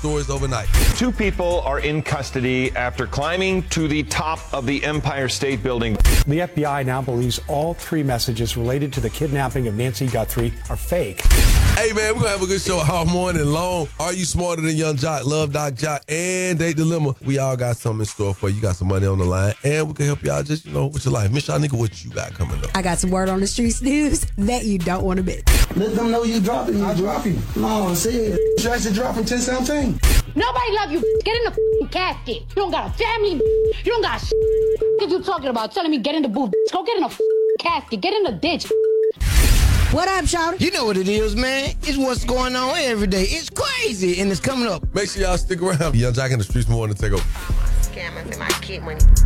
stories overnight. 2 people are in custody after climbing to the top of the Empire State Building. The FBI now believes all 3 messages related to the kidnapping of Nancy Guthrie are fake. Hey, man, we're going to have a good show all morning long. Are You Smarter Than Young Jock, Love Doc Jock, and Date Dilemma? We all got something in store for you. You got some money on the line, and we can help you out just, with your life. Miss Shanika, what you got coming up? I got some word on the streets news that you don't want to miss. Let them know you dropping. I drop you. No, say it. You actually dropping 10-17. Nobody love you. Get in the casket. You don't got a family. You don't got What you talking about? Telling me get in the booth. Go get in the casket. Get in the ditch. What up, Shawty? You know what it is, man. It's what's going on every day. It's crazy, and it's coming up. Make sure y'all stick around. Young Jock in the streets morning to take over. Scammers in my kid money.